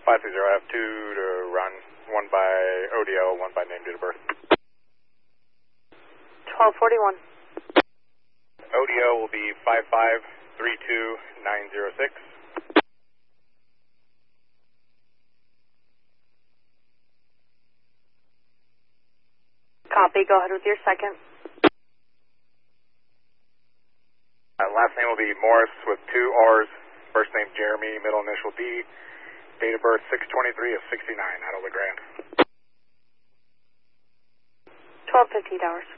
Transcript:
530, I have 2 to run, 1 by ODL, 1 by name, date of birth. 1241. ODL will be 5532906. Copy, go ahead with your second. Last name will be Morris with 2 R's, first name Jeremy, middle initial D, date of birth 6/23 of 69 out of LeGrand. 12:15 hours.